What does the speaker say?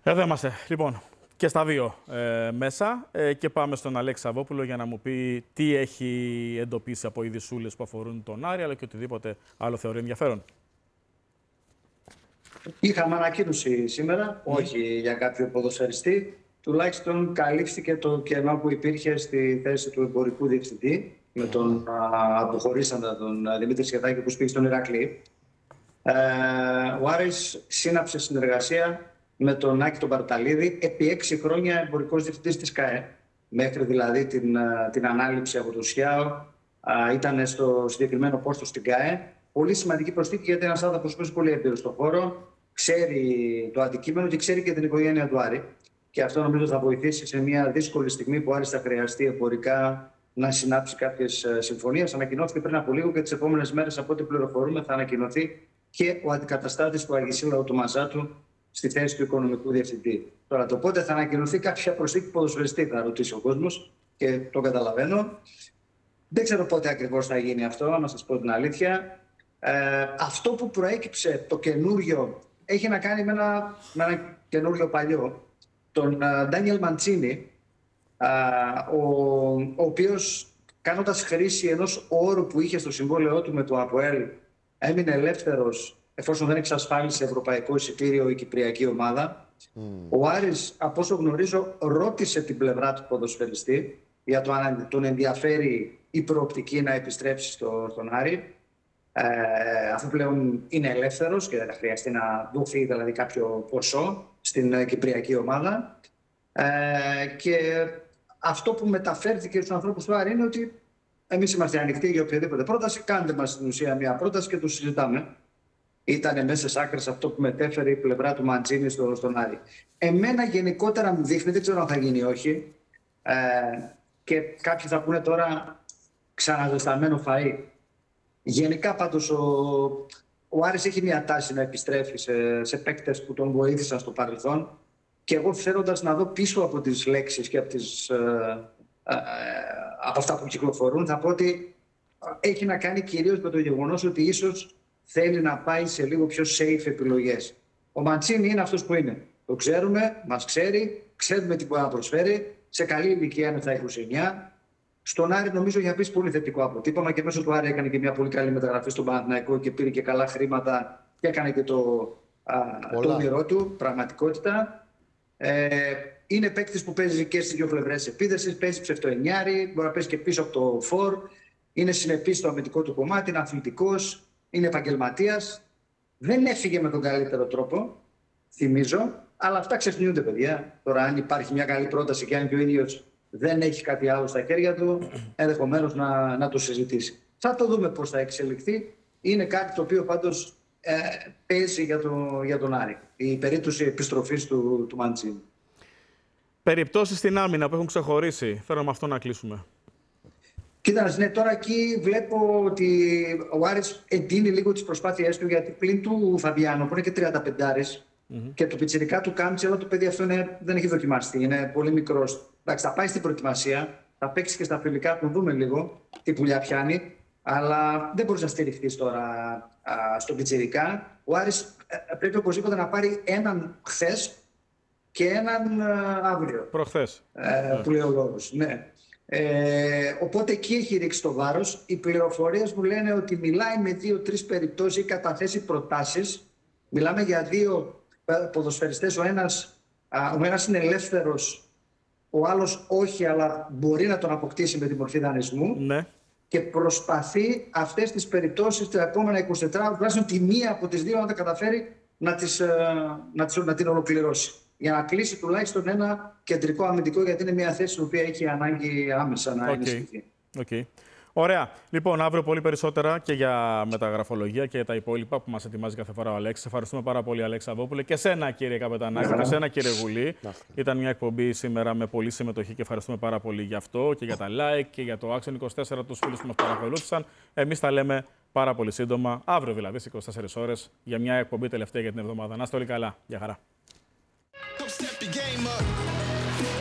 Εδώ είμαστε. Λοιπόν, και στα δύο μέσα και πάμε στον Αλέξη Σαββόπουλο για να μου πει τι έχει εντοπίσει από ειδησούλες που αφορούν τον Άρη, αλλά και οτιδήποτε άλλο θεωρεί ενδιαφέρον. Είχαμε ανακοίνωση σήμερα, όχι για κάποιο ποδοσφαιριστή. Τουλάχιστον καλύφθηκε το κενό που υπήρχε στη θέση του εμπορικού διευθυντή με τον αποχωρήσαντα τον Δημήτρη Σχεδάκη που πήγε στον Ηρακλή. Ο Άρης σύναψε συνεργασία με τον Άκη τον Παρταλίδη επί 6 χρόνια εμπορικός διευθυντής της ΚΑΕ. Μέχρι δηλαδή την ανάληψη από το ΣΙΑΟ ήταν στο συγκεκριμένο πόστο στην ΚΑΕ. Πολύ σημαντική προσθήκη γιατί ένας άνθρωπος που είναι πολύ έμπειρος στον χώρο, ξέρει το αντικείμενο και ξέρει και την οικογένεια του Άρη. Και αυτό νομίζω θα βοηθήσει σε μια δύσκολη στιγμή που ο Άρης θα χρειαστεί εμπορικά να συνάψει κάποιες συμφωνίες. Ανακοινώθηκε πριν από λίγο και τις επόμενες μέρες, από ό,τι πληροφορούμε, θα ανακοινωθεί και ο αντικαταστάτης του Αγισίλαου του Μαζάτου στη θέση του οικονομικού διευθυντή. Τώρα, το πότε θα ανακοινωθεί κάποια προσθήκη ποδοσφαιριστή, θα ρωτήσει ο κόσμος και το καταλαβαίνω. Δεν ξέρω πότε ακριβώς θα γίνει αυτό, να σας πω την αλήθεια. Αυτό που προέκυψε το καινούριο έχει να κάνει με ένα καινούριο παλιό. Τον Ντάνιελ Μαντσίνι, ο οποίος κάνοντας χρήση ενός όρου που είχε στο συμβόλαιό του με το ΑΠΟΕΛ έμεινε ελεύθερος εφόσον δεν εξασφάλισε ευρωπαϊκό εισιτήριο η κυπριακή ομάδα. Ο Άρης, από όσο γνωρίζω, ρώτησε την πλευρά του ποδοσφαιριστή για το αν τον ενδιαφέρει η προοπτική να επιστρέψει στον Άρη. Αφού πλέον είναι ελεύθερος και δεν θα χρειαστεί να δοθεί δηλαδή κάποιο ποσό στην κυπριακή ομάδα. Και αυτό που μεταφέρθηκε στους ανθρώπους του Άρη είναι ότι εμείς είμαστε ανοιχτοί για οποιαδήποτε πρόταση. Κάντε μας στην ουσία μια πρόταση και το συζητάμε. Ήταν μέσα στις άκρες αυτό που μετέφερε η πλευρά του Μαντσίνη στον Άρη. Εμένα γενικότερα μου δείχνει, δεν ξέρω αν θα γίνει ή όχι, και κάποιοι θα πούνε τώρα ξαναζεσταμένο φαΐ. Γενικά πάντως ο Άρης έχει μια τάση να επιστρέφει σε παίκτες που τον βοήθησαν στο παρελθόν και εγώ θέλοντας να δω πίσω από τις λέξεις και από αυτά που κυκλοφορούν θα πω ότι έχει να κάνει κυρίως με το γεγονός ότι ίσως θέλει να πάει σε λίγο πιο safe επιλογές. Ο Μαντσίνι είναι αυτός που είναι. Το ξέρουμε, μας ξέρει, ξέρουμε τι μπορεί να προσφέρει. Σε καλή ηλικία είναι στα 29. Στον Άρη νομίζω για πει πολύ θετικό αποτύπωμα και μέσω του Άρη έκανε και μια πολύ καλή μεταγραφή στον Παναθηναϊκό και πήρε και καλά χρήματα και έκανε και το όνειρό του, πραγματικότητα. Είναι παίκτης που παίζει και στις δύο πλευρές επίδεσης, παίζει ψευτοενιάρη, μπορεί να παίζει και πίσω από το φορ, είναι συνεπής στο αμυντικό του κομμάτι, είναι αθλητικός, είναι επαγγελματίας. Δεν έφυγε με τον καλύτερο τρόπο, θυμίζω, αλλά αυτά ξεχνιούνται, παιδιά. Τώρα, αν υπάρχει μια καλή πρόταση και αν και ο ίδιος δεν έχει κάτι άλλο στα χέρια του, ενδεχομένως να το συζητήσει. Θα το δούμε πώς θα εξελιχθεί. Είναι κάτι το οποίο πάντως παίζει για τον Άρη. Η περίπτωση επιστροφής του Μαντσίνη. Περιπτώσεις στην άμυνα που έχουν ξεχωρίσει. Θέλω με αυτό να κλείσουμε. Κοίταξε, ναι, τώρα εκεί βλέπω ότι ο Άρης εντείνει λίγο τις προσπάθειές του γιατί πλην του Φαβιάνο που είναι και 35άρης και το πιτσιρικά του Κάμψη, αλλά το παιδί αυτό δεν έχει δοκιμαστεί, είναι πολύ μικρός. Εντάξει, θα πάει στην προετοιμασία, θα παίξει και στα φιλικά, τον δούμε λίγο τι πουλιά πιάνει, αλλά δεν μπορείς να στηριχθείς τώρα στον πιτσιρικά. Ο Άρης πρέπει οπωσδήποτε να πάρει έναν χθες και έναν αύριο. Προχθές. Που λέει ο λόγος, ναι. Οπότε εκεί έχει ρίξει το βάρος. Οι πληροφορίες μου λένε ότι μιλάει με 2-3 περιπτώσεις ή καταθέσει προτάσεις. Μιλάμε για δύο ποδοσφαιριστές. Ο ένας είναι ελεύθερος, ο άλλος όχι, αλλά μπορεί να τον αποκτήσει με τη μορφή δανεισμού. Ναι. Και προσπαθεί αυτές τις περιπτώσεις τα επόμενα 24 ώρα, τουλάχιστον τη μία από τις δύο, να τα καταφέρει να την ολοκληρώσει. Για να κλείσει τουλάχιστον ένα κεντρικό αμυντικό, γιατί είναι μια θέση στην οποία έχει ανάγκη άμεσα να ενισχυθεί. Okay. Ωραία. Λοιπόν, αύριο πολύ περισσότερα και για μεταγραφολογία και τα υπόλοιπα που μας ετοιμάζει κάθε φορά ο Αλέξης. Ευχαριστούμε πάρα πολύ, Αλέξη Σαββόπουλε. Και σένα, κύριε Καπετανάκη, και σένα, κύριε Γουλή. Ήταν μια εκπομπή σήμερα με πολλή συμμετοχή και ευχαριστούμε πάρα πολύ γι' αυτό και για τα like και για το Action 24, τους φίλους που μας παρακολούθησαν. Εμείς τα λέμε πάρα πολύ σύντομα, αύριο δηλαδή, στις 24 ώρες, για μια εκπομπή τελευταία για την εβδομάδα. Να είστε όλοι καλά. Γεια χαρά.